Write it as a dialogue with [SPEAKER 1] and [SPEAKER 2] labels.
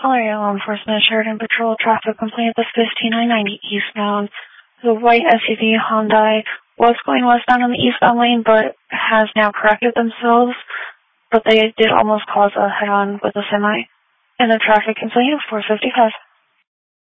[SPEAKER 1] Area law enforcement Sheridan Patrol traffic complaint at 15990 eastbound. The white SUV Hyundai was going westbound on the eastbound lane, but has now corrected themselves. But they did almost cause a head-on with a semi. And the traffic complaint 455.